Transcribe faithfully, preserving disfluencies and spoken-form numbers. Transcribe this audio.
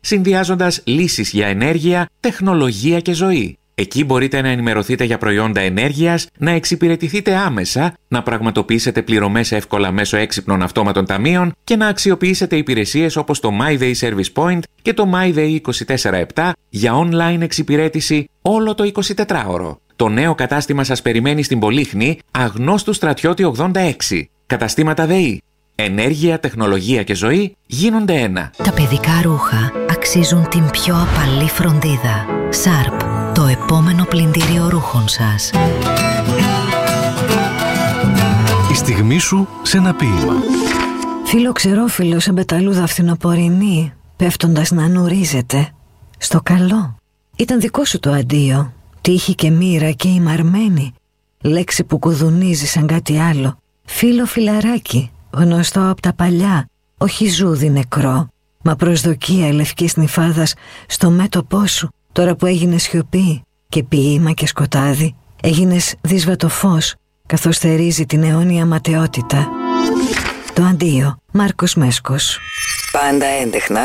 συνδυάζοντας λύσεις για ενέργεια, τεχνολογία και ζωή. Εκεί μπορείτε να ενημερωθείτε για προϊόντα ενέργειας, να εξυπηρετηθείτε άμεσα, να πραγματοποιήσετε πληρωμές εύκολα μέσω έξυπνων αυτόματων ταμείων και να αξιοποιήσετε υπηρεσίες όπως το MyDay Service Point και το MyDay είκοσι τέσσερα επτά για online εξυπηρέτηση όλο το εικοσιτετράωρο. Το νέο κατάστημα σας περιμένει στην Πολύχνη, Αγνώστου Στρατιώτη ογδόντα έξι. Καταστήματα ΔΕΗ. Ενέργεια, τεχνολογία και ζωή γίνονται ένα. Τα παιδικά ρούχα αξίζουν την πιο απαλή φροντίδα. Sharp, το επόμενο πλυντήριο ρούχων σας. Η στιγμή σου σε ένα ποίημα. Φίλο ξερόφυλλο σαν πεταλούδα φθινοπορεινή, πέφτοντας να νουρίζεται. Στο καλό. Ήταν δικό σου το αντίο. Τύχη και μοίρα και η μαρμένη. Λέξη που κουδουνίζει σαν κάτι άλλο. Φίλο φιλαράκι, γνωστό απ' τα παλιά. Όχι ζούδι νεκρό, μα προσδοκία λευκής νυφάδας στο μέτωπό σου. Τώρα που έγινες σιωπή και ποίημα και σκοτάδι, έγινες δύσβατο φως, καθώς θερίζει την αιώνια ματαιότητα. Το αντίο, Μάρκος Μέσκος. Πάντα έντεχνα